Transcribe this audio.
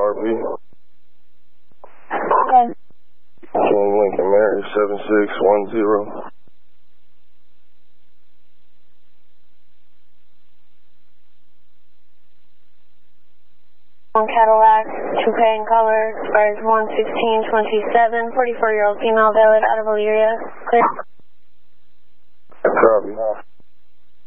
RP. Okay. King Lincoln Mary 7610. Cadillac, coupe in color, expires 1/16/27, 44-year-old female, valid out of Elyria. Clear. Copy.